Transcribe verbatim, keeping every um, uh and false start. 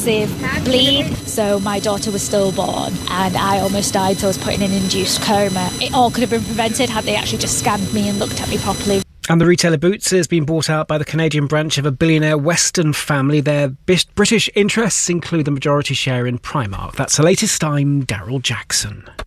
massive bleed, so my daughter was stillborn and I almost died, so I was put in an induced coma. It all could have been prevented had they actually just scanned me and looked at me properly. And the retailer Boots has been bought out by the Canadian branch of a billionaire Western family. Their British interests include the majority share in Primark. That's the latest. I'm Daryl Jackson.